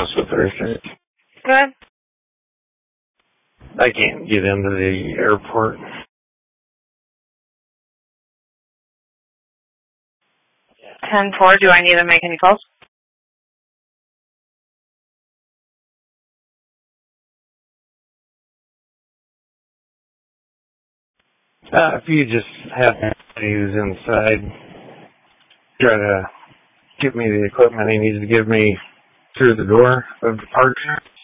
with her. Good. I can't get into the airport. 10-4, do I need to make any calls? If you just have somebody who's inside, try to give me the equipment he needs to give me through the door of the park.